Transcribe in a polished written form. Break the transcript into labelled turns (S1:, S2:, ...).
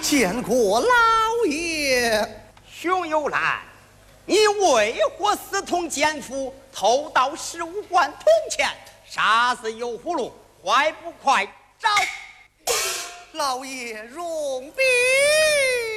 S1: 见过老爷。
S2: 熊有兰，你为何私通奸夫，偷盗15贯铜钱，杀死油葫芦，快不快找？
S1: 老爷容禀。